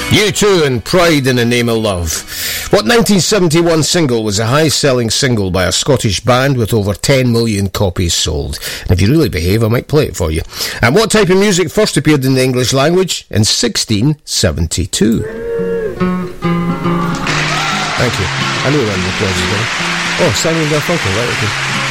U2 and Pride in the Name of Love. What 1971 single was a high-selling single by a Scottish band with over 10 million copies sold? And if you really behave, I might play it for you. And what type of music first appeared in the English language in 1672? Thank you. I knew that was. Oh, Simon Garfunkel, right? Okay.